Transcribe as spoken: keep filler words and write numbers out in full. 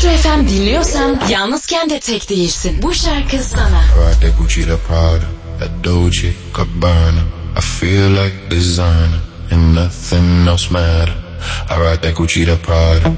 Metro F M dinliyorsan yalnızken de tek değilsin. Bu şarkı sana. I ride that Gucci, that Prada, that Dolce Gabbana. I feel like designer and nothing else matter. I ride that Gucci, that Prada,